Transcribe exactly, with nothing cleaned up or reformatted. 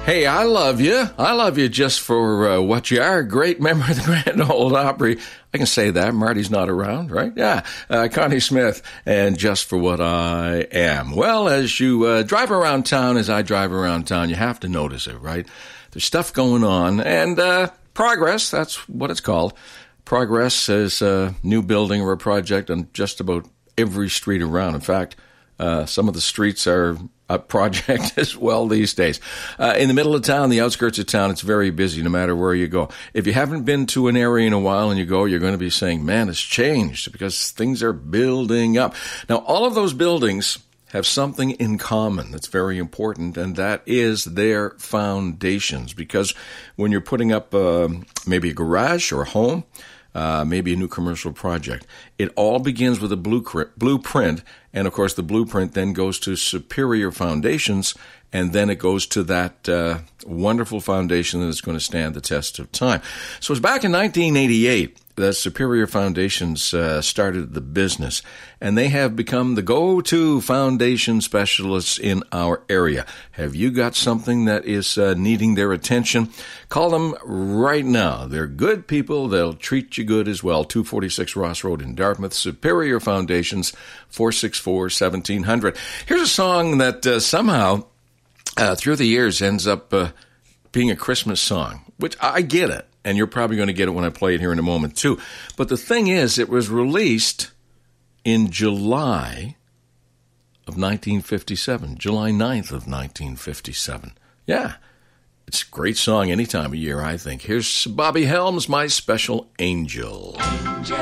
Hey, I love you. I love you just for uh, what you are. Great member of the Grand Ole Opry. I can say that. Marty's not around, right? Yeah. Uh, Connie Smith and Just for What I Am. Well, as you uh, drive around town, as I drive around town, you have to notice it, right? There's stuff going on. And uh, progress, that's what it's called. Progress is a new building or a project on just about every street around. In fact, uh, some of the streets are a project as well these days. Uh, in the middle of town, the outskirts of town, it's very busy no matter where you go. If you haven't been to an area in a while and you go, you're going to be saying, man, it's changed because things are building up. Now, all of those buildings have something in common that's very important, and that is their foundations. Because when you're putting up uh, maybe a garage or a home, Uh, maybe a new commercial project. It all begins with a blueprint, and of course the blueprint then goes to superior foundations, and then it goes to that uh, wonderful foundation that is going to stand the test of time. So it was back in nineteen eighty-eight that Superior Foundations uh, started the business, and they have become the go-to foundation specialists in our area. Have you got something that is uh, needing their attention? Call them right now. They're good people. They'll treat you good as well. two forty-six Ross Road in Dartmouth. Superior Foundations, four six four, one seven zero zero. Here's a song that uh, somehow, uh, through the years, ends up uh, being a Christmas song, which I get it. And you're probably going to get it when I play it here in a moment, too. But the thing is, it was released in July of nineteen fifty-seven, July ninth of nineteen fifty-seven. Yeah, it's a great song any time of year, I think. Here's Bobby Helms, My Special Angel. Angel.